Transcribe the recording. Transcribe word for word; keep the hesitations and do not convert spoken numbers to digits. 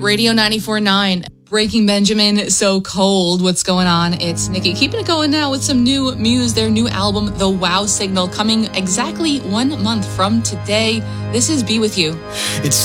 Radio ninety-four point nine. Breaking Benjamin, So Cold. What's going on? It's Nikki. Keeping it going now with some new Muse, their new album, The Wow Signal, coming exactly one month from today. This is Be With You. It's